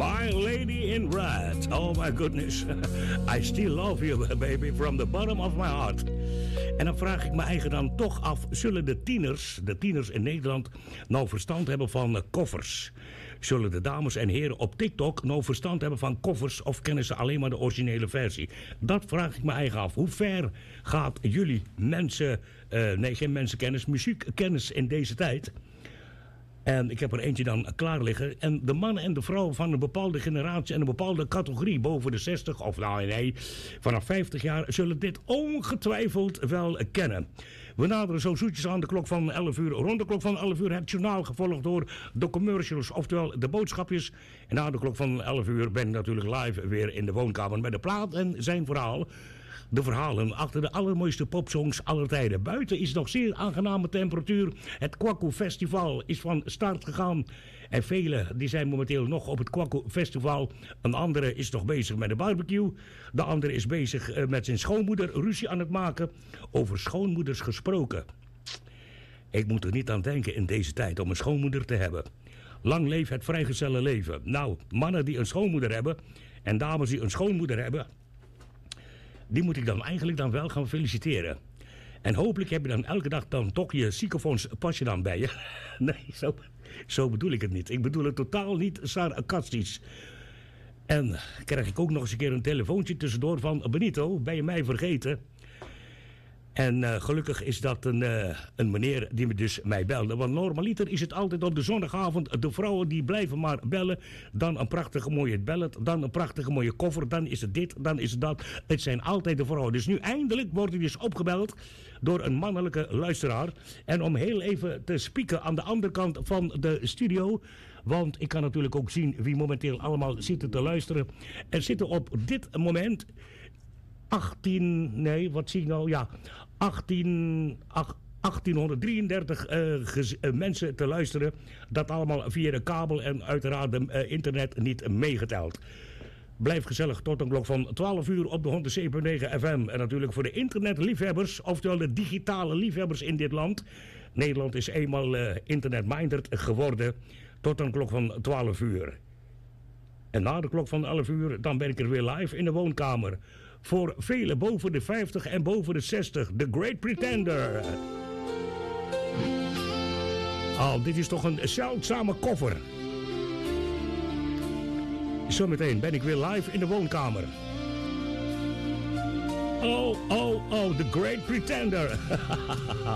My Lady in Red. Oh my goodness. I still love you, baby, from the bottom of my heart. En dan vraag ik me eigen dan toch af, zullen de tieners in Nederland nou verstand hebben van koffers? Zullen de dames en heren op TikTok nou verstand hebben van koffers of kennen ze alleen maar de originele versie? Dat vraag ik me eigen af. Hoe ver gaat jullie geen mensenkennis, muziekkennis in deze tijd? En ik heb er eentje dan klaar liggen. En de mannen en de vrouwen van een bepaalde generatie en een bepaalde categorie boven de 60, of vanaf 50 jaar, zullen dit ongetwijfeld wel kennen. We naderen zo zoetjes aan de klok van 11 uur. Rond de klok van 11 uur het journaal, gevolgd door de commercials, oftewel de boodschapjes. En na de klok van 11 uur ben ik natuurlijk live weer in de woonkamer met de plaat en zijn verhaal. De verhalen achter de allermooiste popsongs aller tijden. Buiten is nog zeer aangename temperatuur. Het Kwaku Festival is van start gegaan. En velen die zijn momenteel nog op het Kwaku Festival. Een andere is nog bezig met de barbecue. De andere is bezig met zijn schoonmoeder ruzie aan het maken. Over schoonmoeders gesproken. Ik moet er niet aan denken in deze tijd om een schoonmoeder te hebben. Lang leef het vrijgezellenleven. Nou, mannen die een schoonmoeder hebben en dames die een schoonmoeder hebben, die moet ik dan eigenlijk dan wel gaan feliciteren. En hopelijk heb je dan elke dag dan toch je ziekenfonds pasje dan bij je. Nee, zo bedoel ik het niet. Ik bedoel het totaal niet sarcastisch. En krijg ik ook nog eens een keer een telefoontje tussendoor van Benito, ben je mij vergeten? En gelukkig is dat een meneer die me dus mij belde. Want normaliter is het altijd op de zondagavond. De vrouwen die blijven maar bellen. Dan een prachtige mooie bellet. Dan een prachtige mooie koffer. Dan is het dit. Dan is het dat. Het zijn altijd de vrouwen. Dus nu eindelijk wordt hij dus opgebeld door een mannelijke luisteraar. En om heel even te spieken aan de andere kant van de studio. Want ik kan natuurlijk ook zien wie momenteel allemaal zitten te luisteren. Er zitten op dit moment 1833 mensen te luisteren. Dat allemaal via de kabel en uiteraard de internet niet meegeteld. Blijf gezellig tot een klok van 12 uur op de 107.9 FM. En natuurlijk voor de internetliefhebbers, oftewel de digitale liefhebbers in dit land. Nederland is eenmaal internetminded geworden tot een klok van 12 uur. En na de klok van 11 uur, dan ben ik er weer live in de woonkamer. Voor velen boven de 50 en boven de 60. The Great Pretender. Oh, dit is toch een zeldzame koffer. Zometeen ben ik weer live in de woonkamer. Oh, The Great Pretender.